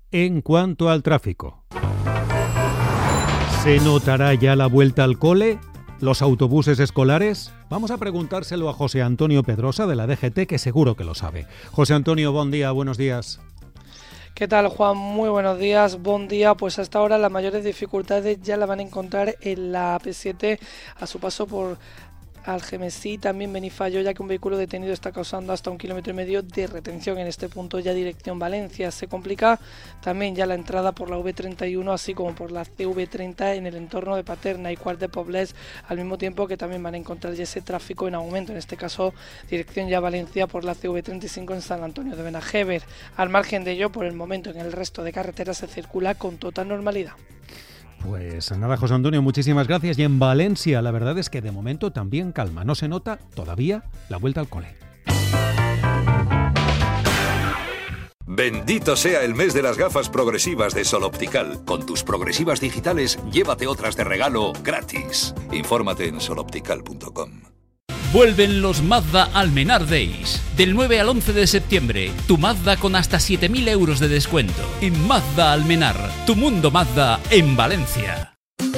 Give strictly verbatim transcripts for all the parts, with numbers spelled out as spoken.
En cuanto al tráfico, ¿se notará ya la vuelta al cole? ¿Los autobuses escolares? Vamos a preguntárselo a José Antonio Pedrosa de la D G T, que seguro que lo sabe. José Antonio, buen día, buenos días. ¿Qué tal, Juan? Muy buenos días, buen día. Pues hasta ahora las mayores dificultades ya las van a encontrar en la A P siete a su paso por Algemesí, también Benifallo, ya que un vehículo detenido está causando hasta un kilómetro y medio de retención en este punto, ya dirección Valencia. Se complica también ya la entrada por la V treinta y uno, así como por la C V treinta en el entorno de Paterna y Quart de Poblés, al mismo tiempo que también van a encontrar ya ese tráfico en aumento, en este caso dirección ya Valencia por la C V treinta y cinco en San Antonio de Benajever. Al margen de ello, por el momento en el resto de carreteras se circula con total normalidad. Pues nada, José Antonio, muchísimas gracias. Y en Valencia, la verdad es que de momento también calma. No se nota todavía la vuelta al cole. Bendito sea el mes de las gafas progresivas de Sol Optical. Con tus progresivas digitales, llévate otras de regalo gratis. Infórmate en sol optical punto com. Vuelven los Mazda Almenar Days. Del nueve al once de septiembre, tu Mazda con hasta siete mil euros de descuento. En Mazda Almenar, tu mundo Mazda en Valencia.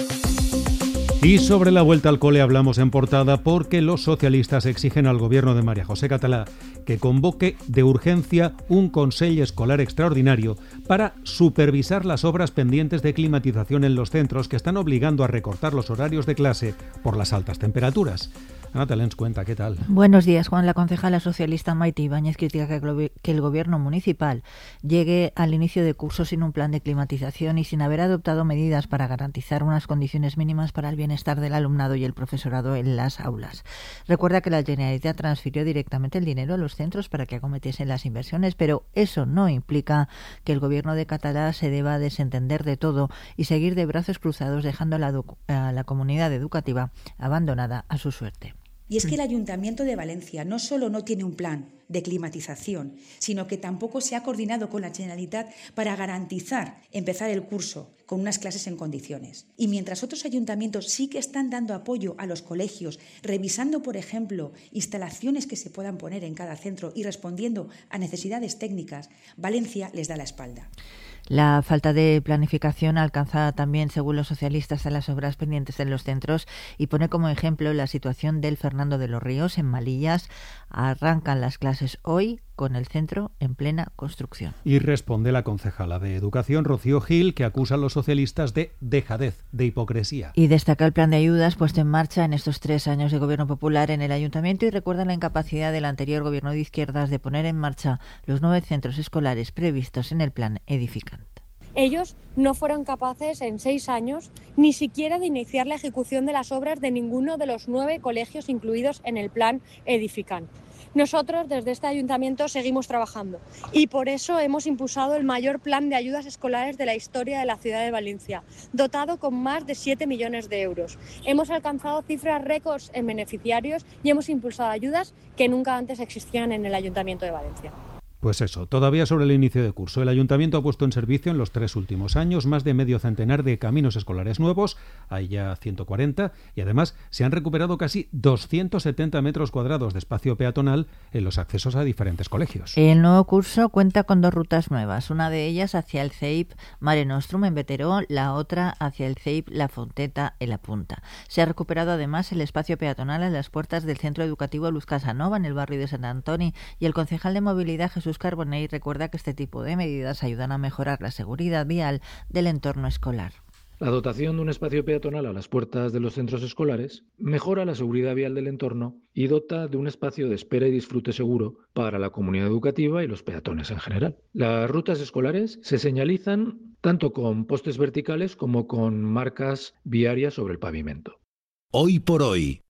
Y sobre la vuelta al cole hablamos en portada porque los socialistas exigen al gobierno de María José Catalá que convoque de urgencia un Consell Escolar extraordinario para supervisar las obras pendientes de climatización en los centros que están obligando a recortar los horarios de clase por las altas temperaturas. Ana Talens, cuenta, ¿qué tal? Buenos días, Juan. La concejala socialista Maite Ibáñez critica que el gobierno municipal llegue al inicio de curso sin un plan de climatización y sin haber adoptado medidas para garantizar unas condiciones mínimas para el bienestar del alumnado y el profesorado en las aulas. Recuerda que la Generalitat transfirió directamente el dinero a los centros para que acometiesen las inversiones, pero eso no implica que el gobierno de Catalá se deba desentender de todo y seguir de brazos cruzados dejando a la, a la comunidad educativa abandonada a su suerte. Y es que el Ayuntamiento de Valencia no solo no tiene un plan de climatización, sino que tampoco se ha coordinado con la Generalitat para garantizar empezar el curso con unas clases en condiciones. Y mientras otros ayuntamientos sí que están dando apoyo a los colegios, revisando, por ejemplo, instalaciones que se puedan poner en cada centro y respondiendo a necesidades técnicas, Valencia les da la espalda. La falta de planificación alcanza también, según los socialistas, a las obras pendientes en los centros y pone como ejemplo la situación del Fernando de los Ríos en Malillas. Arrancan las clases hoy con el centro en plena construcción. Y responde la concejala de Educación, Rocío Gil, que acusa a los socialistas de dejadez, de hipocresía. Y destaca el plan de ayudas puesto en marcha en estos tres años de gobierno popular en el ayuntamiento y recuerda la incapacidad del anterior gobierno de izquierdas de poner en marcha los nueve centros escolares previstos en el plan Edificant. Ellos no fueron capaces en seis años ni siquiera de iniciar la ejecución de las obras de ninguno de los nueve colegios incluidos en el plan Edificant. Nosotros desde este ayuntamiento seguimos trabajando y por eso hemos impulsado el mayor plan de ayudas escolares de la historia de la ciudad de Valencia, dotado con más de siete millones de euros. Hemos alcanzado cifras récords en beneficiarios y hemos impulsado ayudas que nunca antes existían en el Ayuntamiento de Valencia. Pues eso, todavía sobre el inicio de curso. El Ayuntamiento ha puesto en servicio en los tres últimos años más de medio centenar de caminos escolares nuevos, hay ya ciento cuarenta, y además se han recuperado casi doscientos setenta metros cuadrados de espacio peatonal en los accesos a diferentes colegios. El nuevo curso cuenta con dos rutas nuevas, una de ellas hacia el C E I P Mare Nostrum en Veteró, la otra hacia el C E I P La Fonteta en La Punta. Se ha recuperado además el espacio peatonal en las puertas del Centro Educativo Luz Casanova en el barrio de Sant Antoni y el concejal de Movilidad Jesús Carbonell recuerda que este tipo de medidas ayudan a mejorar la seguridad vial del entorno escolar. La dotación de un espacio peatonal a las puertas de los centros escolares mejora la seguridad vial del entorno y dota de un espacio de espera y disfrute seguro para la comunidad educativa y los peatones en general. Las rutas escolares se señalizan tanto con postes verticales como con marcas viarias sobre el pavimento. Hoy por hoy.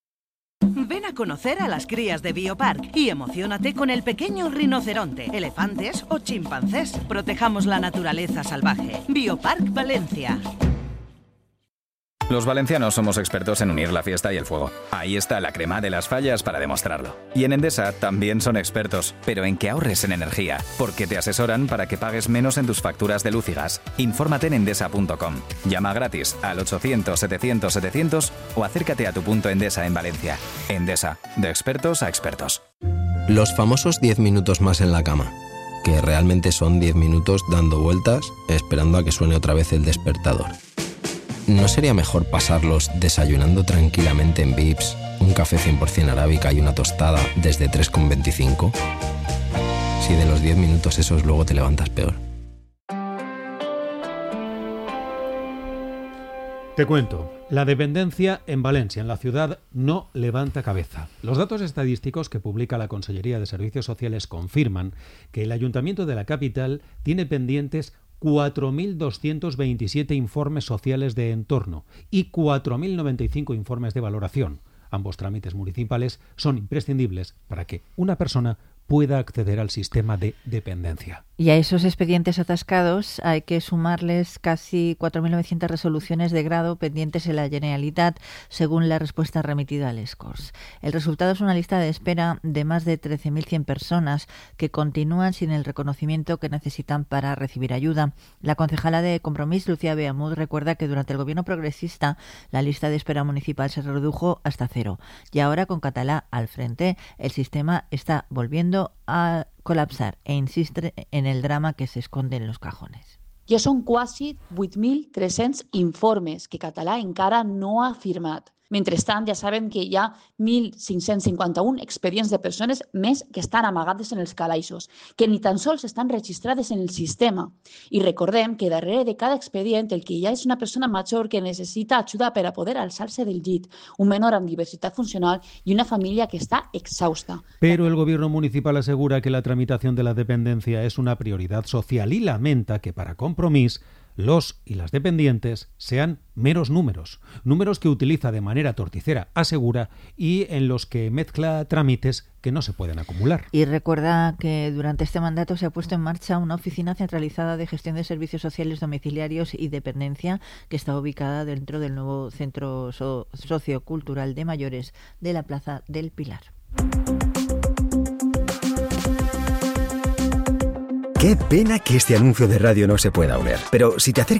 Ven a conocer a las crías de Biopark y emociónate con el pequeño rinoceronte, elefantes o chimpancés. Protejamos la naturaleza salvaje. Biopark Valencia. Los valencianos somos expertos en unir la fiesta y el fuego. Ahí está la crema de las fallas para demostrarlo. Y en Endesa también son expertos, pero en que ahorres en energía, porque te asesoran para que pagues menos en tus facturas de luz y gas. Infórmate en endesa punto com. Llama gratis al ochocientos setecientos setecientos o acércate a tu punto Endesa en Valencia. Endesa, de expertos a expertos. Los famosos diez minutos más en la cama. que realmente son diez minutos dando vueltas esperando a que suene otra vez el despertador. ¿No sería mejor pasarlos desayunando tranquilamente en Vips, un café cien por ciento arábica y una tostada desde tres con veinticinco? Si de los diez minutos esos luego te levantas peor. Te cuento, la dependencia en Valencia, en la ciudad, no levanta cabeza. Los datos estadísticos que publica la Consellería de Servicios Sociales confirman que el Ayuntamiento de la capital tiene pendientes cuatro mil doscientos veintisiete informes sociales de entorno y cuatro mil noventa y cinco informes de valoración. Ambos trámites municipales son imprescindibles para que una persona pueda acceder al sistema de dependencia. Y a esos expedientes atascados hay que sumarles casi cuatro mil novecientas resoluciones de grado pendientes en la Generalitat, según la respuesta remitida al Scores. El resultado es una lista de espera de más de trece mil cien personas que continúan sin el reconocimiento que necesitan para recibir ayuda. La concejala de Compromís, Lucía Beamud, recuerda que durante el gobierno progresista la lista de espera municipal se redujo hasta cero. Y ahora, con Català al frente, el sistema está volviendo a colapsar e insiste en el drama que se esconde en los cajones. Ja són quasi vuit mil tres-cents informes que Català encara no ha firmat. Mentrestant, ja sabem que hi ha mil cinc-cents cinquanta-un expedients de persones més que estan amagades en els calaixos, que ni tan sols estan registrades en el sistema. I recordem que darrere de cada expedient el que hi ha és una persona major que necessita ajuda per a poder alçar-se del llit, un menor amb diversitat funcional i una família que està exhausta. Pero el gobierno municipal asegura que la tramitación de la dependencia es una prioridad social y lamenta que para Compromís los y las dependientes sean meros números, números que utiliza de manera torticera, asegura, y en los que mezcla trámites que no se pueden acumular. Y recuerda que durante este mandato se ha puesto en marcha una oficina centralizada de gestión de servicios sociales domiciliarios y dependencia que está ubicada dentro del nuevo Centro so- Sociocultural de Mayores de la Plaza del Pilar. Qué pena que este anuncio de radio no se pueda oler, pero si te acercas